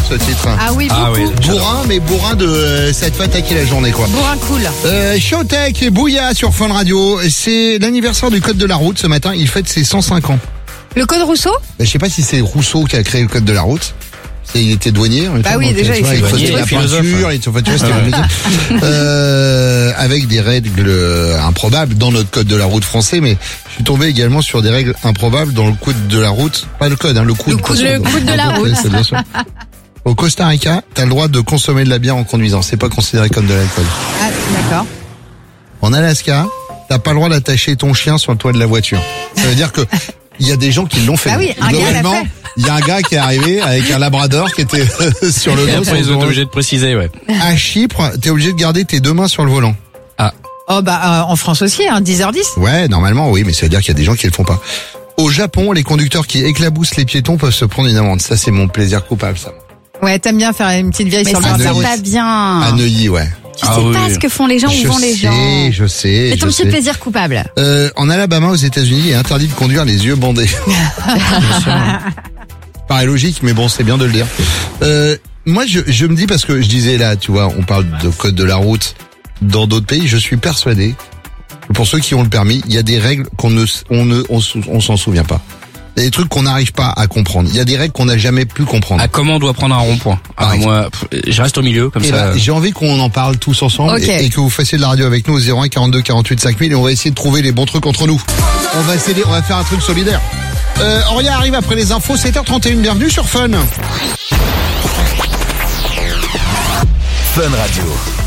ce titre. Ah oui, beaucoup. Ah oui. Bourrin, mais bourrin de ça te fait attaquer la journée, quoi. Bourrin cool. Showtek et Bouya sur Fun Radio. C'est l'anniversaire du code de la route ce matin. Il fête ses 105 ans. Le code Rousseau? Je sais pas si c'est Rousseau qui a créé le code de la route. Il était douanier. Bah oui, déjà, il faisait la peinture, avec des règles improbables dans notre code de la route français, mais je suis tombé également sur des règles improbables dans le code de la route. Pas le code, le code de la route. C'est bien sûr. Au Costa Rica, t'as le droit de consommer de la bière en conduisant. C'est pas considéré comme de l'alcool. Ah, d'accord. En Alaska, t'as pas le droit d'attacher ton chien sur le toit de la voiture. Ça veut dire que il y a des gens qui l'ont fait. Ah oui, un gars l'a fait. Il y a un gars qui est arrivé avec un labrador qui était sur le dos. Et après, ils ont été obligés de préciser, ouais. À Chypre, t'es obligé de garder tes deux mains sur le volant. Ah. Oh bah en France aussi, 10h10. Ouais, normalement oui, mais ça veut dire qu'il y a des gens qui le font pas. Au Japon, les conducteurs qui éclaboussent les piétons peuvent se prendre une amende. Ça, c'est mon plaisir coupable, ça. Ouais, t'aimes bien faire une petite vieille Mais sur le ça, bord de la c'est route. pas bien. À Neuilly, ouais. Tu sais pas ce que font les gens, où vont les gens. Je sais. C'est ton petit plaisir coupable. En Alabama, aux États-Unis, il est interdit de conduire les yeux bandés. Paraît logique, mais bon, c'est bien de le dire. Moi, je me dis, parce que je disais là, tu vois, on parle de code de la route dans d'autres pays, je suis persuadé que pour ceux qui ont le permis, il y a des règles on s'en souvient pas. Il y a des trucs qu'on n'arrive pas à comprendre. Il y a des règles qu'on n'a jamais pu comprendre. À comment on doit prendre un rond-point. Moi, je reste au milieu, comme ça. J'ai envie qu'on en parle tous ensemble et que vous fassiez de la radio avec nous au 01 42 48 5000 et on va essayer de trouver les bons trucs entre nous. On va faire un truc solidaire. Auria arrive après les infos, 7h31, bienvenue sur Fun. Fun Radio.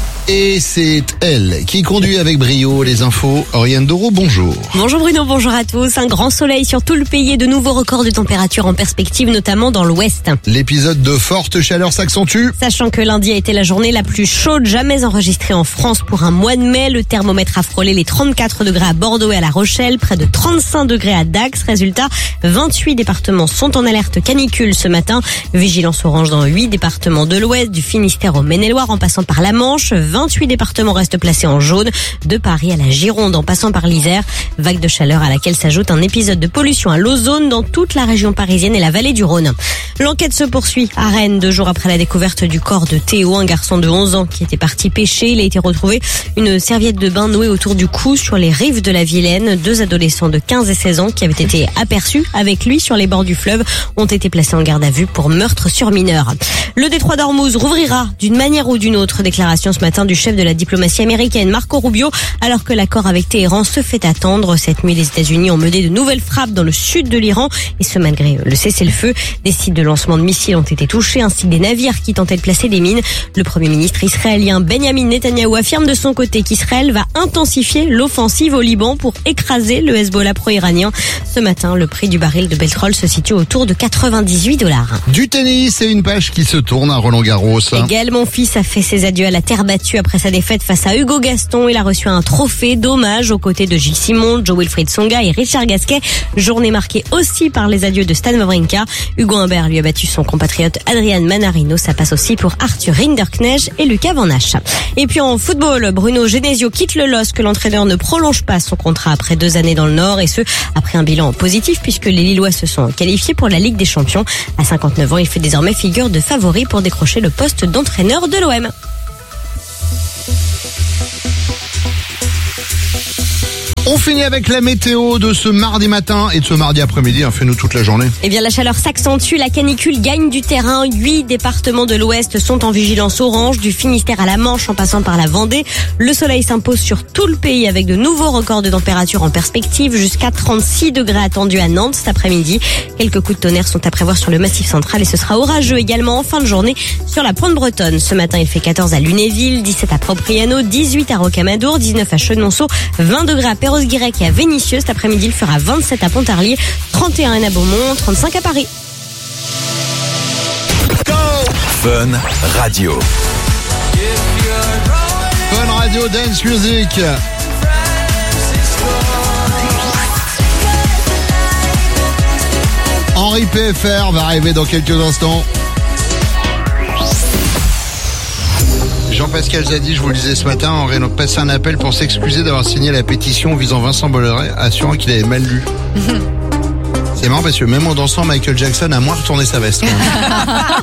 Et c'est elle qui conduit avec brio les infos. Oriane Doro, bonjour. Bonjour Bruno, bonjour à tous. Un grand soleil sur tout le pays et de nouveaux records de température en perspective, notamment dans l'ouest. L'épisode de forte chaleur s'accentue. Sachant que lundi a été la journée la plus chaude jamais enregistrée en France pour un mois de mai. Le thermomètre a frôlé les 34 degrés à Bordeaux et à La Rochelle, près de 35 degrés à Dax. Résultat, 28 départements sont en alerte canicule ce matin. Vigilance orange dans 8 départements de l'ouest, du Finistère au Maine-et-Loire en passant par la Manche. 28 départements restent placés en jaune, de Paris à la Gironde en passant par l'Isère. Vague de chaleur à laquelle s'ajoute un épisode de pollution à l'ozone dans toute la région parisienne et la vallée du Rhône. L'enquête se poursuit à Rennes, 2 jours après la découverte du corps de Théo, un garçon de 11 ans qui était parti pêcher. Il a été retrouvé une serviette de bain nouée autour du cou sur les rives de la Vilaine. 2 adolescents de 15 et 16 ans qui avaient été aperçus avec lui sur les bords du fleuve ont été placés en garde à vue pour meurtre sur mineur. Le détroit d'Ormuz rouvrira d'une manière ou d'une autre. Déclaration ce matin du chef de la diplomatie américaine, Marco Rubio, alors que l'accord avec Téhéran se fait attendre. Cette nuit, les États-Unis ont mené de nouvelles frappes dans le sud de l'Iran, et ce malgré le cessez-le-feu. Des sites de lancement de missiles ont été touchés, ainsi que des navires qui tentaient de placer des mines. Le premier ministre israélien Benjamin Netanyahou affirme de son côté qu'Israël va intensifier l'offensive au Liban pour écraser le Hezbollah pro-iranien. Ce matin, le prix du baril de pétrole se situe autour de $98. Du tennis et une page qui se tourne à Roland-Garros. Gaël Monfils a fait ses adieux à la terre battue après sa défaite face à Hugo Gaston. Il a reçu un trophée d'hommage aux côtés de Gilles Simon, Jo-Wilfried Tsonga et Richard Gasquet. Journée marquée aussi par les adieux de Stan Wawrinka. Hugo Humbert lui a battu son compatriote Adrian Manarino. Ça passe aussi pour Arthur Rinderknecht et Lucas Van Hache. Et puis en football, Bruno Genesio quitte le LOSC. L'entraîneur ne prolonge pas son contrat après 2 années dans le Nord, et ce après un bilan positif puisque les Lillois se sont qualifiés pour la Ligue des Champions. À 59 ans, il fait désormais figure de favori pour décrocher le poste d'entraîneur de l'OM. On finit avec la météo de ce mardi matin et de ce mardi après-midi. Fais-nous toute la journée. Eh bien, la chaleur s'accentue, la canicule gagne du terrain. 8 départements de l'Ouest sont en vigilance orange, du Finistère à la Manche en passant par la Vendée. Le soleil s'impose sur tout le pays avec de nouveaux records de température en perspective, jusqu'à 36 degrés attendus à Nantes cet après-midi. Quelques coups de tonnerre sont à prévoir sur le Massif central et ce sera orageux également en fin de journée sur la pointe bretonne. Ce matin, il fait 14 à Lunéville, 17 à Propriano, 18 à Rocamadour, 19 à Chenonceau, 20 degrés à Perros-Guirec et à Vénissieux. Cet après-midi, il fera 27 à Pontarlier, 31 à Beaumont, 35 à Paris. Fun Radio. Fun Radio Dance Music. Henri PFR va arriver dans quelques instants. Jean-Pascal Zadi, je vous le disais ce matin, aurait donc passé un appel pour s'excuser d'avoir signé la pétition visant Vincent Bolloré, assurant qu'il avait mal lu. C'est marrant parce que même en dansant, Michael Jackson a moins retourné sa veste.